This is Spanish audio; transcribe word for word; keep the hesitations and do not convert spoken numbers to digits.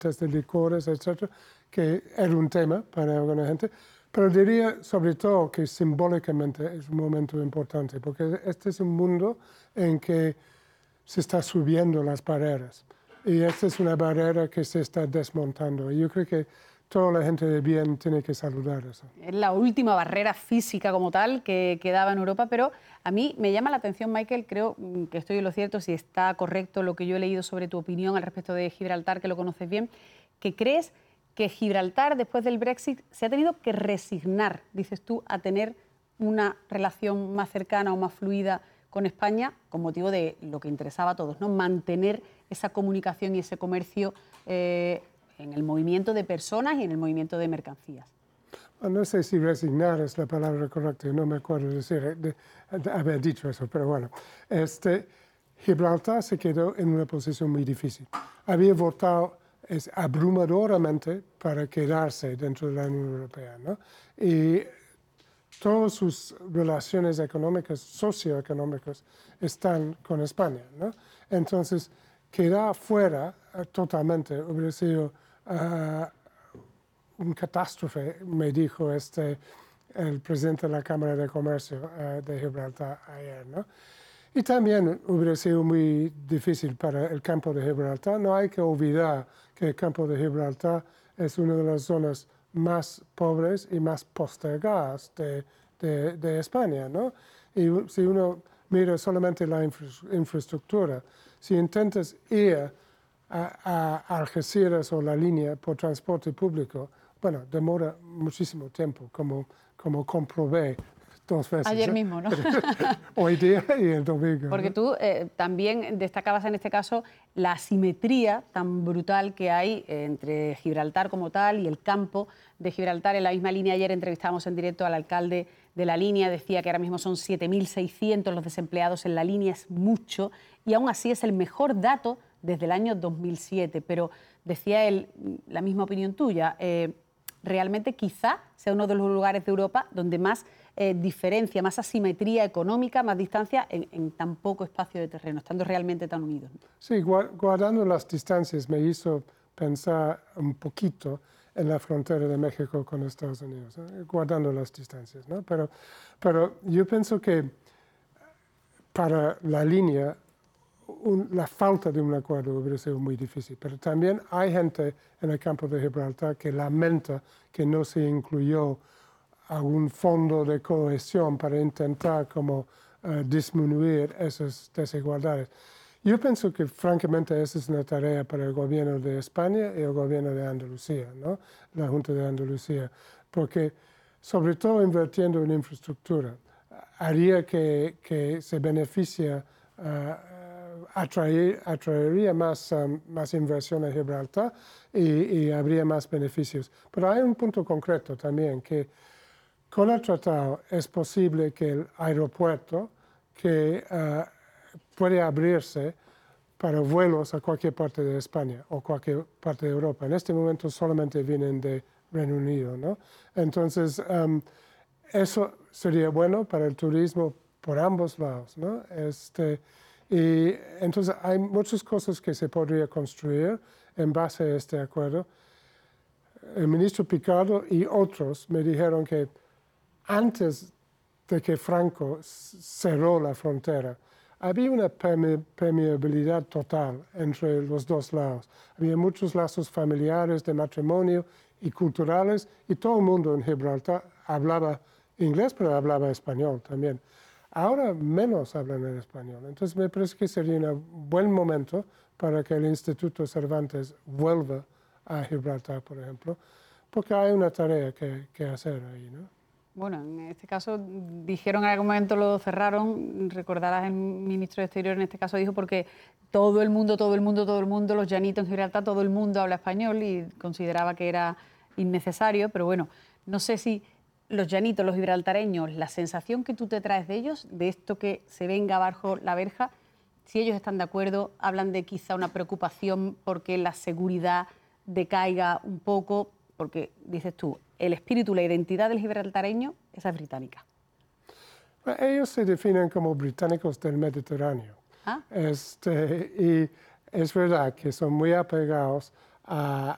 de licores, etcétera, que era un tema para alguna gente. Pero diría sobre todo que simbólicamente es un momento importante, porque este es un mundo en que se están subiendo las barreras. Y esta es una barrera que se está desmontando. Y yo creo que toda la gente de bien tiene que saludar eso. Es la última barrera física como tal que quedaba en Europa, pero a mí me llama la atención, Michael, creo que estoy en lo cierto, si está correcto lo que yo he leído sobre tu opinión al respecto de Gibraltar, que lo conoces bien, que crees que Gibraltar, después del Brexit, se ha tenido que resignar, dices tú, a tener una relación más cercana o más fluida con España, con motivo de lo que interesaba a todos, ¿no? Mantener esa comunicación y ese comercio eh, en el movimiento de personas y en el movimiento de mercancías. No sé si resignar es la palabra correcta, no me acuerdo de, decir, de, de haber dicho eso, pero bueno. Este, Gibraltar se quedó en una posición muy difícil. Había votado es, abrumadoramente para quedarse dentro de la Unión Europea, ¿no? Y todas sus relaciones económicas, socioeconómicas, están con España, ¿no? Entonces, quedar fuera uh, totalmente hubiera sido uh, un catástrofe, me dijo este, el presidente de la Cámara de Comercio uh, de Gibraltar ayer, ¿no? Y también hubiera sido muy difícil para el campo de Gibraltar. No hay que olvidar que el campo de Gibraltar es una de las zonas más pobres y más postergadas de, de, de España, ¿no? Y si uno mira solamente la infra, infraestructura, si intentas ir a, a Algeciras o la línea por transporte público, bueno, demora muchísimo tiempo, como, como comprobé dos veces. Ayer ¿eh? mismo, ¿no? Hoy día y el domingo. Porque ¿no? tú eh, también destacabas en este caso la asimetría tan brutal que hay entre Gibraltar como tal y el campo de Gibraltar. En la misma línea, ayer entrevistábamos en directo al alcalde de la línea, decía que ahora mismo son siete mil seiscientos los desempleados en la línea, es mucho, y aún así es el mejor dato desde el año dos mil siete. Pero decía él, la misma opinión tuya, eh, realmente quizá sea uno de los lugares de Europa donde más eh, diferencia, más asimetría económica, más distancia en, en tan poco espacio de terreno, estando realmente tan unidos. Sí, guardando las distancias me hizo pensar un poquito en la frontera de México con Estados Unidos, ¿eh? Guardando las distancias, ¿no? Pero, pero yo pienso que para la línea Un, la falta de un acuerdo hubiera sido muy difícil, pero también hay gente en el campo de Gibraltar que lamenta que no se incluyó algún fondo de cohesión para intentar como uh, disminuir esas desigualdades. Yo pienso que francamente esa es una tarea para el gobierno de España y el gobierno de Andalucía, ¿no? La Junta de Andalucía, porque sobre todo invirtiendo en infraestructura, haría que, que se beneficia uh, Atraer, atraería más, um, más inversión a Gibraltar y, y habría más beneficios. Pero hay un punto concreto también, que con el tratado es posible que el aeropuerto que uh, puede abrirse para vuelos a cualquier parte de España o cualquier parte de Europa. En este momento solamente vienen de Reino Unido, ¿no? Entonces, um, eso sería bueno para el turismo por ambos lados, ¿no? Este, Y entonces hay muchas cosas que se podría construir en base a este acuerdo. El ministro Picardo y otros me dijeron que antes de que Franco cerró la frontera, había una permeabilidad total entre los dos lados. Había muchos lazos familiares, de matrimonio y culturales, y todo el mundo en Gibraltar hablaba inglés, pero hablaba español también. Ahora menos hablan en español, entonces me parece que sería un buen momento para que el Instituto Cervantes vuelva a Gibraltar, por ejemplo, porque hay una tarea que, que hacer ahí, ¿no? Bueno, en este caso dijeron en algún momento lo cerraron, recordarás el ministro de Exterior en este caso dijo porque todo el mundo, todo el mundo, todo el mundo, los llanitos en Gibraltar, todo el mundo habla español y consideraba que era innecesario, pero bueno, no sé si los llanitos, los gibraltareños, la sensación que tú te traes de ellos, de esto que se venga bajo la verja, si ellos están de acuerdo, hablan de quizá una preocupación porque la seguridad decaiga un poco, porque dices tú, el espíritu, la identidad del gibraltareño, esa es británica. Ellos se definen como británicos del Mediterráneo. ¿Ah? Este, y es verdad que son muy apegados a,